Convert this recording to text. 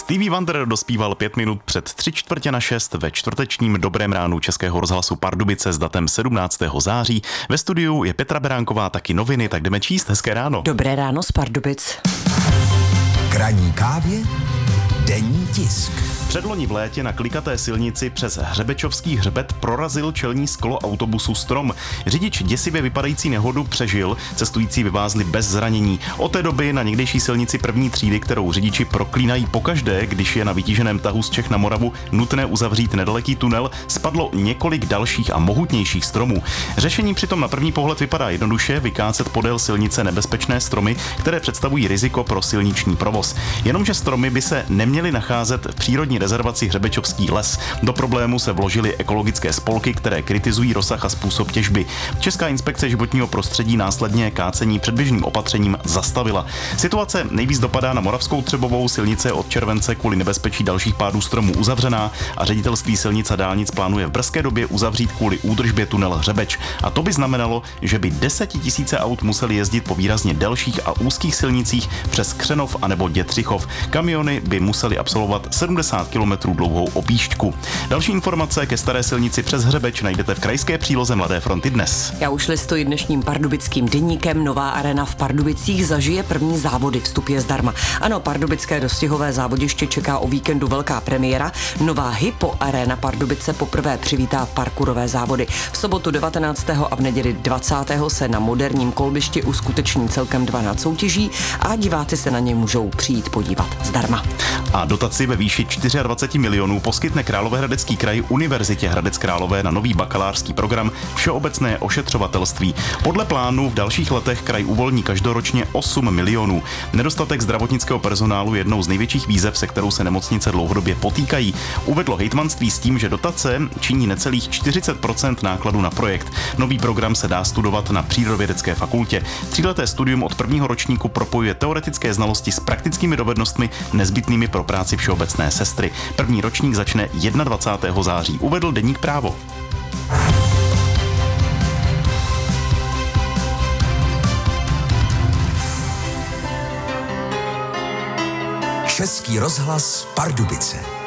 Stevie Wonder dospíval 5 minut před 3:45 ve čtvrtečním Dobrém ránu Českého rozhlasu Pardubice s datem 17. září. Ve studiu je Petra Beránková, taky noviny, tak jdeme číst. Hezké ráno. Dobré ráno z Pardubic. K ranní kávě denní tisk. Předloni v létě na klikaté silnici přes Hřebečovský hřbet prorazil čelní sklo autobusu strom. Řidič děsivě vypadající nehodu přežil, cestující vyvázli bez zranění. Od té doby na někdejší silnici první třídy, kterou řidiči proklínají pokaždé, když je na vytíženém tahu z Čech na Moravu nutné uzavřít nedaleký tunel, spadlo několik dalších a mohutnějších stromů. Řešení přitom na první pohled vypadá jednoduše: vykácet podél silnice nebezpečné stromy, které představují riziko pro silniční provoz. Jenomže stromy by se neměly nacházet v přírodní rezervaci Hřebečovský les. Do problému se vložily ekologické spolky, které kritizují rozsah a způsob těžby. Česká inspekce životního prostředí následně kácení předběžným opatřením zastavila. Situace nejvíc dopadá na Moravskou Třebovou. Silnice od července kvůli nebezpečí dalších pádů stromů uzavřená a ředitelství silnic a dálnic plánuje v brzké době uzavřít kvůli údržbě tunel Hřebeč. A to by znamenalo, že by 10 000 aut museli jezdit po výrazně delších a úzkých silnicích přes Křenov anebo Dětřichov. Kamiony by museli absolvovat 70 kilometrů dlouhou objížďku. Další informace ke staré silnici přes Hřebeč najdete v krajské příloze Mladé fronty dnes. Já už listuji dnešním pardubickým deníkem. Nová arena v Pardubicích zažije první závody, vstup je zdarma. Ano, pardubické dostihové závodiště čeká o víkendu velká premiéra. Nová Hypo Arena Pardubice poprvé přivítá parkourové závody. V sobotu 19. a v neděli 20. se na moderním kolbišti uskuteční celkem 12 soutěží a diváci se na ně můžou přijít podívat zdarma. A dotaci ve výši 24 milionů poskytne Královéhradecký kraj Univerzitě Hradec Králové na nový bakalářský program Všeobecné ošetřovatelství. Podle plánu v dalších letech kraj uvolní každoročně 8 milionů. Nedostatek zdravotnického personálu je jednou z největších výzev, se kterou se nemocnice dlouhodobě potýkají. Uvedlo hejtmanství s tím, že dotace činí necelých 40% nákladů na projekt. Nový program se dá studovat na Přírodovědecké fakultě. Tříleté studium od prvního ročníku propojuje teoretické znalosti s praktickými dovednostmi nezbytnými pro práci všeobecné sestry. První ročník začne 21. září, uvedl deník Právo. Český rozhlas Pardubice.